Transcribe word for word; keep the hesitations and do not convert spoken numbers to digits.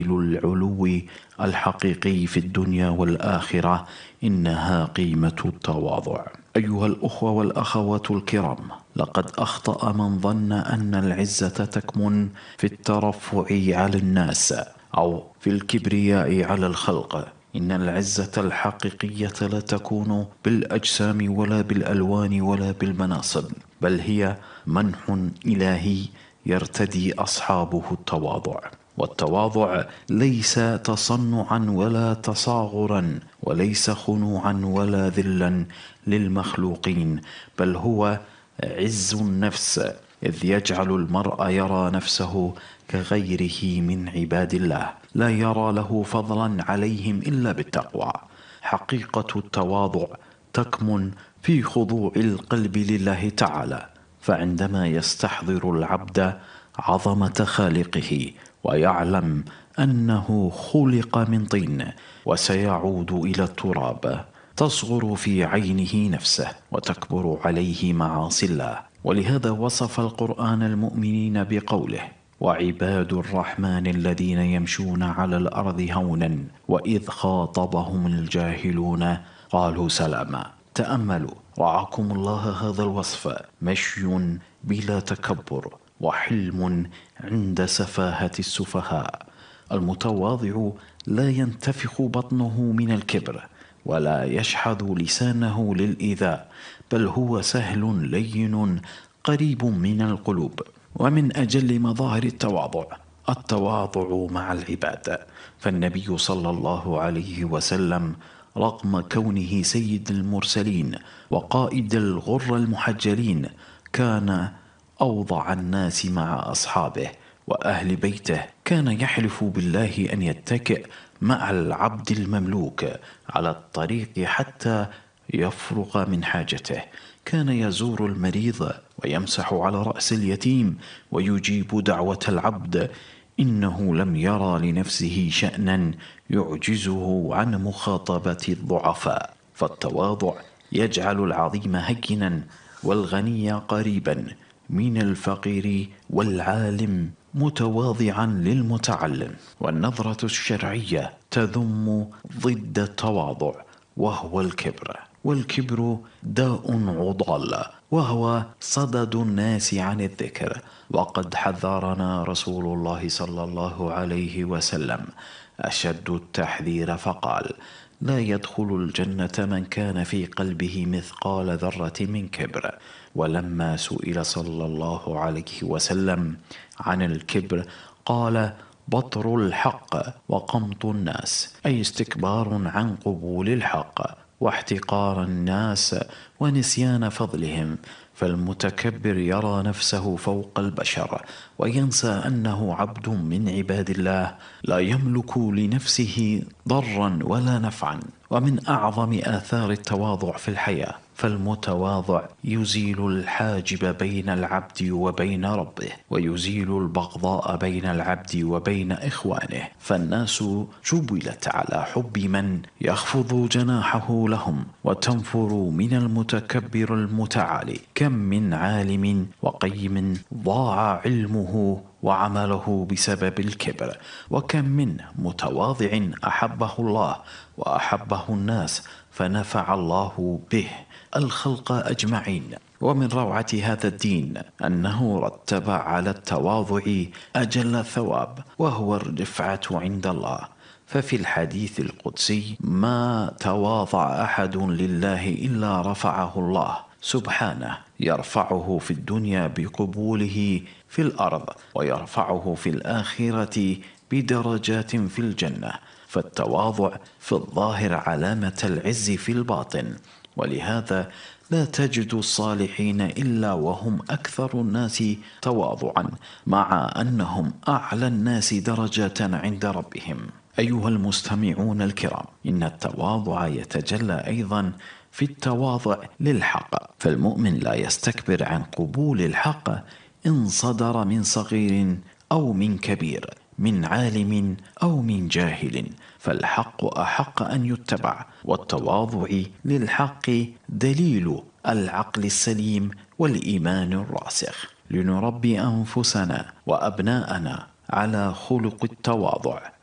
العلو الحقيقي في الدنيا والآخرة، إنها قيمة التواضع. أيها الأخوة والأخوات الكرام، لقد أخطأ من ظن أن العزة تكمن في الترفع على الناس أو في الكبرياء على الخلق. إن العزة الحقيقية لا تكون بالأجسام ولا بالألوان ولا بالمناصب، بل هي منح إلهي يرتدي أصحابه التواضع. والتواضع ليس تصنعا ولا تصاغرا، وليس خنوعا ولا ذلا للمخلوقين، بل هو عز النفس، إذ يجعل المرء يرى نفسه كغيره من عباد الله، لا يرى له فضلا عليهم إلا بالتقوى. حقيقة التواضع تكمن في خضوع القلب لله تعالى، فعندما يستحضر العبد عظمة خالقه ويعلم أنه خلق من طين وسيعود إلى التراب، تصغر في عينه نفسه وتكبر عليه معاصي الله. ولهذا وصف القرآن المؤمنين بقوله: وعباد الرحمن الذين يمشون على الأرض هونا وإذ خاطبهم الجاهلون قالوا سلاما. تأملوا رعاكم الله هذا الوصف: مشي بلا تكبر، وحلم عند سفاهة السفهاء. المتواضع لا ينتفخ بطنه من الكبر، ولا يشحذ لسانه للإيذاء، بل هو سهل لين قريب من القلوب. ومن أجل مظاهر التواضع التواضع مع العباد، فالنبي صلى الله عليه وسلم رغم كونه سيد المرسلين وقائد الغر المحجلين كان أوضع الناس مع أصحابه وأهل بيته. كان يحلف بالله أن يتكئ مع العبد المملوك على الطريق حتى يفرغ من حاجته. كان يزور المريض ويمسح على رأس اليتيم ويجيب دعوة العبد. إنه لم يرى لنفسه شأنا يعجزه عن مخاطبة الضعفاء. فالتواضع يجعل العظيم هينا والغني قريبا من الفقير، والعالم متواضعا للمتعلم. والنظرة الشرعية تذم ضد التواضع، وهو الكبر. والكبر داء عضال، وهو صدد الناس عن الذكر. وقد حذرنا رسول الله صلى الله عليه وسلم أشد التحذير فقال: لا يدخل الجنة من كان في قلبه مثقال ذرة من كبر. ولما سئل صلى الله عليه وسلم عن الكبر قال: بطر الحق وقمط الناس، أي استكبار عن قبول الحق واحتقار الناس ونسيان فضلهم. فالمتكبر يرى نفسه فوق البشر وينسى أنه عبد من عباد الله، لا يملك لنفسه ضرا ولا نفعا. ومن أعظم آثار التواضع في الحياة، فالمتواضع يزيل الحاجب بين العبد وبين ربه، ويزيل البغضاء بين العبد وبين إخوانه. فالناس جبلت على حب من يخفض جناحه لهم وتنفر من المتكبر المتعالي. كم من عالم وقيم ضاع علمه وعمله بسبب الكبر، وكم من متواضع أحبه الله وأحبه الناس فنفع الله به الخلق أجمعين. ومن روعة هذا الدين أنه رتب على التواضع أجل الثواب، وهو الرفعة عند الله. ففي الحديث القدسي: ما تواضع أحد لله إلا رفعه الله سبحانه، يرفعه في الدنيا بقبوله في الأرض، ويرفعه في الآخرة بدرجات في الجنة. فالتواضع في الظاهر علامة العز في الباطن، ولهذا لا تجد الصالحين إلا وهم أكثر الناس تواضعا، مع أنهم أعلى الناس درجة عند ربهم. أيها المستمعون الكرام، إن التواضع يتجلى أيضا في التواضع للحق، فالمؤمن لا يستكبر عن قبول الحق إن صدر من صغير أو من كبير، من عالم أو من جاهل، فالحق أحق أن يتبع. والتواضع للحق دليل العقل السليم والإيمان الراسخ. لنربي أنفسنا وأبناءنا على خلق التواضع،